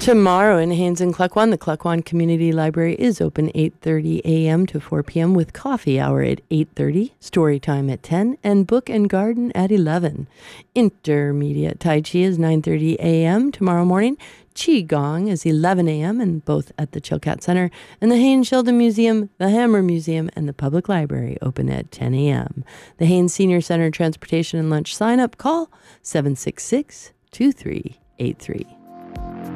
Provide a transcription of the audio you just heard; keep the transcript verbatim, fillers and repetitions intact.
Tomorrow in Haines and Cluckwan, the Cluckwan Community Library is open eight thirty a.m. to four p.m. with coffee hour at eight thirty, story time at ten, and book and garden at eleven. Intermediate Tai Chi is nine thirty a.m. tomorrow morning. Qigong is eleven a.m. and both at the Chilkat Center. And the Haines Sheldon Museum, the Hammer Museum, and the Public Library open at ten a.m. The Haines Senior Center Transportation and Lunch sign-up, call seven six six, two three eight three.